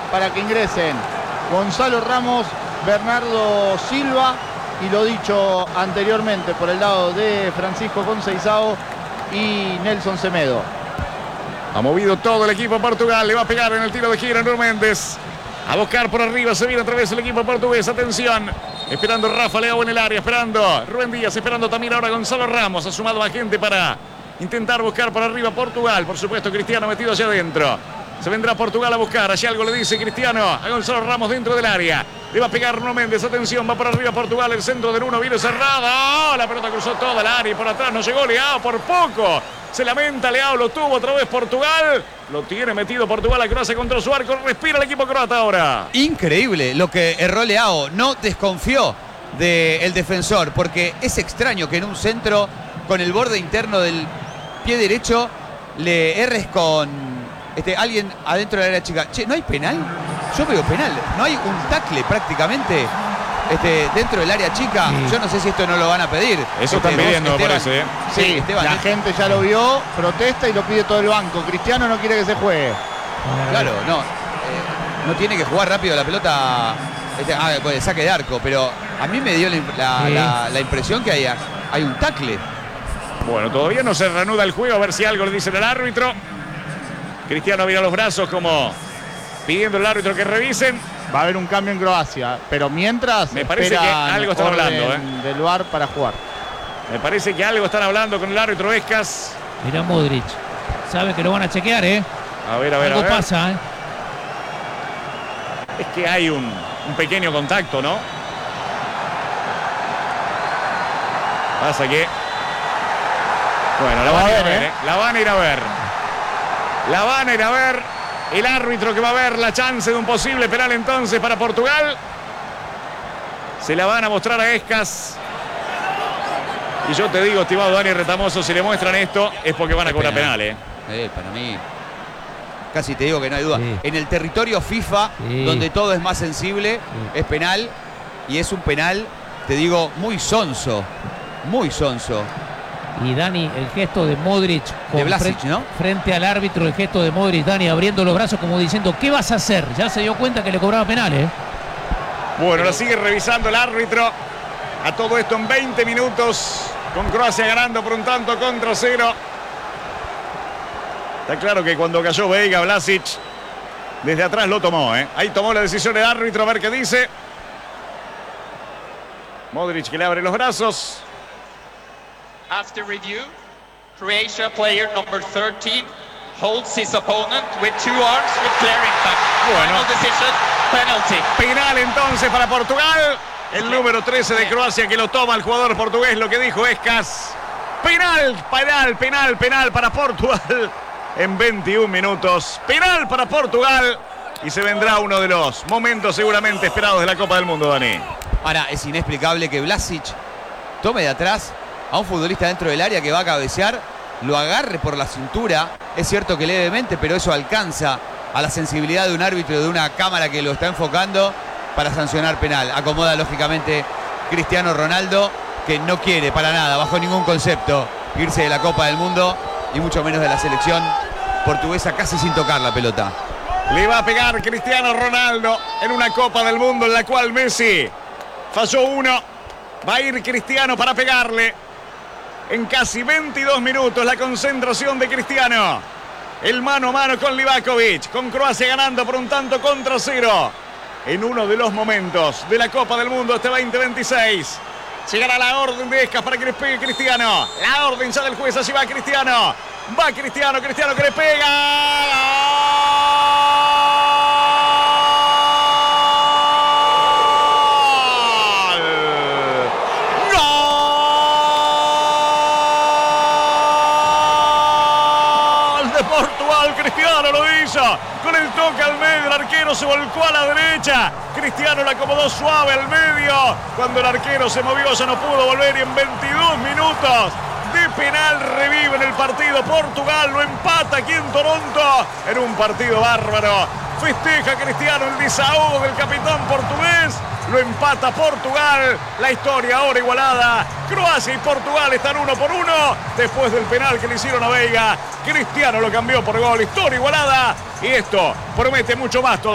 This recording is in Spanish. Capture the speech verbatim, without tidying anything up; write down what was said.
para que ingresen Gonzalo Ramos, Bernardo Silva y lo dicho anteriormente por el lado de Francisco Conceição y Nelson Semedo. Ha movido todo el equipo de Portugal. Le va a pegar en el tiro de gira Nuno Mendes. A buscar por arriba. Se viene otra vez el equipo portugués. Atención. Esperando Rafa Leao en el área. Esperando Rubén Díaz. Esperando también ahora Gonzalo Ramos. Ha sumado a gente para intentar buscar por arriba Portugal. Por supuesto Cristiano metido hacia adentro. Se vendrá Portugal a buscar. Allí algo le dice Cristiano a Gonzalo Ramos dentro del área. Le va a pegar Nuno Mendes. Atención. Va por arriba Portugal. El centro de Nuno viene cerrado. Oh, la pelota cruzó toda el área. Y por atrás no llegó Leao por poco. Se lamenta Leao, lo tuvo otra vez Portugal. Lo tiene metido Portugal a Croacia contra su arco. Respira el equipo croata ahora. Increíble lo que erró Leao. No desconfió del defensor, porque es extraño que en un centro con el borde interno del pie derecho le erres con este, alguien adentro del área chica. Che, ¿no hay penal? Yo veo penal. No hay un tackle prácticamente este, dentro del área chica. Sí. Yo no sé si esto no lo van a pedir. Eso están pidiendo, me parece. ¿eh? Sí, sí, Esteban, la gente ya lo vio, protesta y lo pide todo el banco. Cristiano no quiere que se juegue. Claro, no. Eh, no tiene que jugar rápido la pelota. Este, ah, pues, saque de arco, pero a mí me dio la, la, sí. la, la impresión que hay, hay un tackle. Bueno, todavía no se reanuda el juego, a ver si algo le dice el árbitro. Cristiano mira los brazos como pidiendo al árbitro que revisen. Va a haber un cambio en Croacia, pero mientras me parece que algo están hablando ¿eh? del V A R para jugar. Me parece que algo están hablando con el árbitro Escas. Mira Modric, sabe que lo van a chequear, ¿eh? A ver, a ver, algo a ver. pasa, ¿eh? Es que hay un, un pequeño contacto, ¿no? Pasa que... Bueno, la van a ir a ver, ¿eh? La van a ir a ver. La van a ir a ver. El árbitro que va a ver la chance de un posible penal entonces para Portugal. Se la van a mostrar a Escas. Y yo te digo, estimado Dani Retamoso, si le muestran esto es porque van a cobrar penal, ¿eh? Eh, para mí, casi te digo que no hay duda. Sí. En el territorio FIFA, sí, donde todo es más sensible, sí, es penal. Y es un penal, te digo, muy sonso. Muy sonso. Y Dani, el gesto de Modric con de Vlasic, frente, ¿no? frente al árbitro, el gesto de Modric, Dani abriendo los brazos como diciendo, ¿qué vas a hacer? Ya se dio cuenta que le cobraba penal, ¿eh? Bueno, la sigue revisando el árbitro. A todo esto en veinte minutos, con Croacia ganando por un tanto contra cero. Está claro que cuando cayó Veiga, Vlasic desde atrás lo tomó, ¿eh? Ahí tomó la decisión el árbitro, a ver qué dice. Modric que le abre los brazos. After review, Croatia player number thirteen holds his opponent with two arms with clear impact. Bueno. Final decision, penalty. Penal entonces para Portugal. El número trece de Croacia que lo toma el jugador portugués, lo que dijo Escas. Penal, penal, penal, penal para Portugal en veintiún minutos. Penal para Portugal. Y se vendrá uno de los momentos seguramente esperados de la Copa del Mundo, Dani. Ahora, es inexplicable que Vlasic tome de atrás a un futbolista dentro del área que va a cabecear, lo agarre por la cintura, es cierto que levemente, pero eso alcanza a la sensibilidad de un árbitro, de una cámara que lo está enfocando para sancionar penal. Acomoda lógicamente Cristiano Ronaldo, que no quiere para nada, bajo ningún concepto, irse de la Copa del Mundo y mucho menos de la selección portuguesa, casi sin tocar la pelota. Le va a pegar Cristiano Ronaldo en una Copa del Mundo en la cual Messi falló uno. Va a ir Cristiano para pegarle. En casi veintidós minutos la concentración de Cristiano. El mano a mano con Livakovic. Con Croacia ganando por un tanto contra cero. En uno de los momentos de la Copa del Mundo este veinte veintiséis. Llegará la orden de Escas para que le pegue Cristiano. La orden ya del juez. Allí va Cristiano. Va Cristiano. Cristiano que le pega. Portugal, Cristiano lo hizo con el toque al medio, el arquero se volcó a la derecha, Cristiano la acomodó suave al medio, cuando el arquero se movió ya no pudo volver y en veintidós minutos de penal reviven el partido. Portugal lo empata aquí en Toronto en un partido bárbaro. Festeja Cristiano el desahogo del capitán portugués. Lo empata Portugal. La historia ahora igualada. Croacia y Portugal están uno por uno. Después del penal que le hicieron a Veiga, Cristiano lo cambió por gol. Historia igualada. Y esto promete mucho más.